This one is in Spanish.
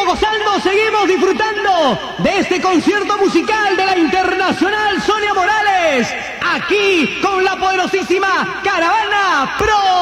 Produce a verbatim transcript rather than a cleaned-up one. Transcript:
gozando, seguimos disfrutando de este concierto musical de la internacional Sonia Morales, aquí con la poderosísima Caravana Pro.